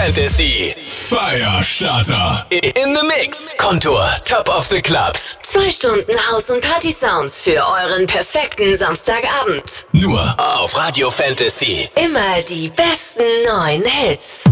Fantasy. Firestarter. In the Mix. Kontur. Top of the Clubs. 2 Stunden House- und Party-Sounds für euren perfekten Samstagabend. Nur auf Radio Fantasy. Immer die besten neuen Hits.